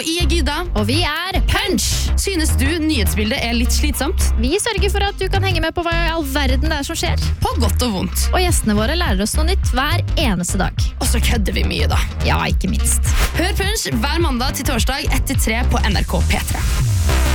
Og jeg er Gyda. Og vi er Punch. Synes du nyhetsbildet er litt slitsomt? Vi sørger for at du kan henge med på hva i all verden det er som skjer. På godt og vondt. Og gjestene våre lærer oss noe nytt hver eneste dag. Og så kødder vi mye da. Ja, ikke minst. Hør Punch hver mandag til torsdag 1-3 på NRK P3.